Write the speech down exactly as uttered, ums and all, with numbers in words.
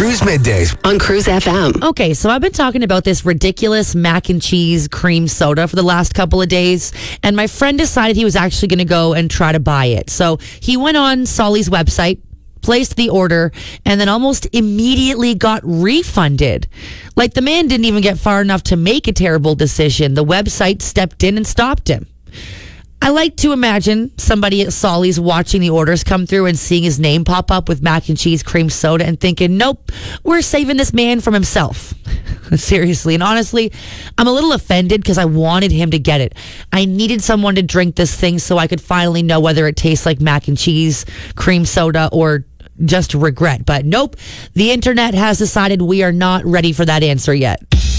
Cruise Middays on Cruise F M. Okay, so I've been talking about this ridiculous mac and cheese cream soda for the last couple of days, and my friend decided he was actually going to go and try to buy it. So he went on Solly's website, placed the order, and then almost immediately got refunded. Like, the man didn't even get far enough to make a terrible decision. The website stepped in and stopped him. I like to imagine somebody at Solly's watching the orders come through and seeing his name pop up with mac and cheese cream soda and thinking, nope, we're saving this man from himself. Seriously. And honestly, I'm a little offended because I wanted him to get it. I needed someone to drink this thing so I could finally know whether it tastes like mac and cheese cream soda or just regret. But nope, the internet has decided we are not ready for that answer yet.